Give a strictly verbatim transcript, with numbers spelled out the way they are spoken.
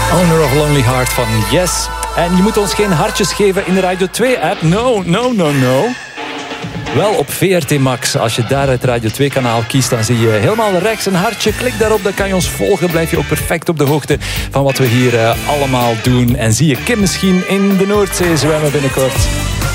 Owner of Lonely Heart van Yes. En je moet ons geen hartjes geven in de Radio twee-app. No, no, no, no. Wel op V R T Max. Als je daar het Radio twee-kanaal kiest, dan zie je helemaal rechts een hartje. Klik daarop, dan kan je ons volgen. Blijf je ook perfect op de hoogte van wat we hier uh, allemaal doen. En zie je Kim misschien in de Noordzee zwemmen binnenkort.